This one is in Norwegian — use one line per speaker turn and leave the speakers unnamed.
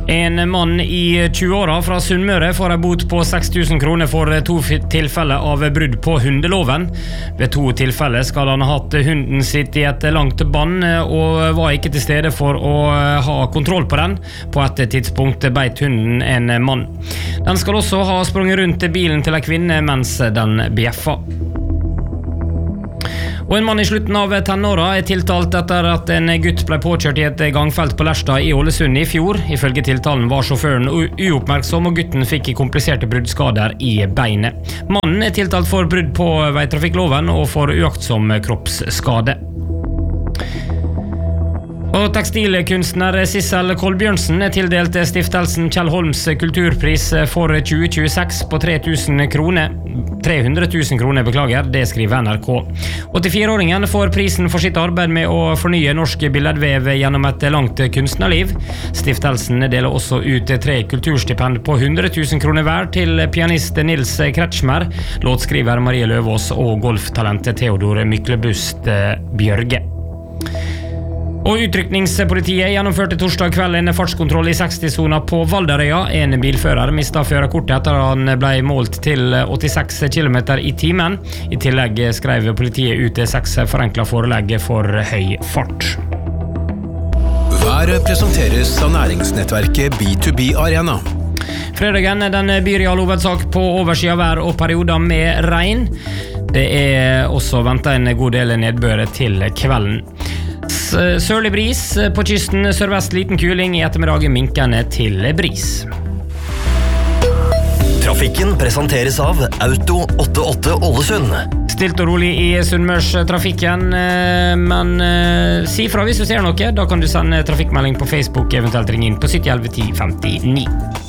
En mann i 20-åra fra Sunnmøre får en bot på 6 000 kroner for 2 tilfeller av brudd på hundeloven. Ved 2 tilfeller skal han ha hatt hunden sitt i et langt bånd og var ikke til stede for å ha kontroll på den. På et tidspunkt beit hunden en mann. Den skal også ha sprunget rundt bilen til en kvinne mens den bjeffa. Og en mann i slutten av tenåra tiltalt etter at en gutt ble påkjørt i et gangfelt på Lerstad i Ålesund i fjor. Ifølge tiltalen var sjåføren uoppmerksom, og gutten fikk kompliserte bruddskader i beinet. Mannen tiltalt for brudd på veitrafikkloven og for uaktsom kroppsskade. Og tekstilkunstner Sissel Kolbjørnsen tildelt stiftelsen Kjell Holms kulturpris for 2026 på 300 000 kroner, beklager, det skriver NRK. 84-åringen får prisen for sitt arbeid med å fornye norsk billedvev gjennom et langt kunstnerliv. Stiftelsen deler også ut 3 kulturstipend på 100 000 kroner hver til pianist Nils Kretschmer, låtskriver Marie Løvås og golftalentet Theodor Myklebust Bjørge. Og utrykningspolitiet gjennomførte torsdag kveld en fartskontroll i 60-sona på Valderøya. En bilfører mistet førerkortet etter han ble målt til 86 km i timen. I tillegg skrev politiet ut 6 forenklet forelegg for høy fart.
Været presenteres av næringsnettverket B2B Arena.
Fredagen den byr i all hovedsak på oversida vær og perioder med regn. Det også ventet en god del nedbør til kvelden. Sørlig bris på kysten, sørvest liten kuling, i ettermiddag minkende til bris.
Trafikken presenteres av Auto 88 Ålesund.
Stilt og rolig i Sunnmørstrafikken, men si fra hvis du ser noe. Da kan du sende trafikkmelding på Facebook, eventuelt ringe inn på 7011 10 59.